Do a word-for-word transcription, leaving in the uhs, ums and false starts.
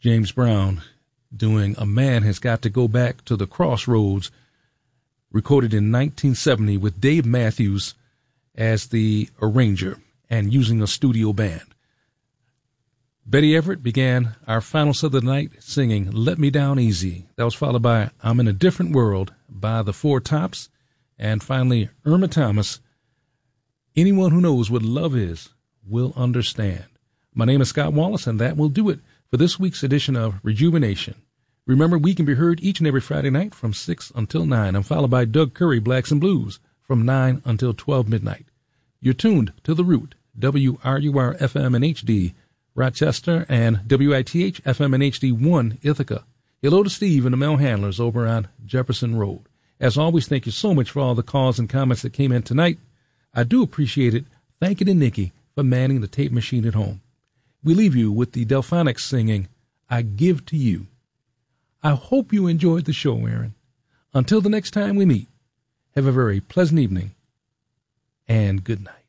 James Brown doing A Man Has Got to Go Back to the Crossroads, recorded in nineteen seventy with Dave Matthews as the arranger and using a studio band. Betty Everett began our final set of the night singing Let Me Down Easy. That was followed by I'm in a Different World by the Four Tops. And finally, Irma Thomas, Anyone Who Knows What Love Is Will Understand. My name is Scott Wallace, and that will do it for this week's edition of Rejuvenation. Remember, we can be heard each and every Friday night from six until nine, and followed by Doug Curry, Blacks and Blues, from nine until twelve midnight. You're tuned to The Root, W R U R F M and H D, Rochester, and W I T H F M and H D one, Ithaca. Hello to Steve and the mail handlers over on Jefferson Road. As always, thank you so much for all the calls and comments that came in tonight. I do appreciate it. Thank you to Nikki for manning the tape machine at home. We leave you with the Delphonics singing, I Give to You. I hope you enjoyed the show, Aaron. Until the next time we meet, have a very pleasant evening and good night.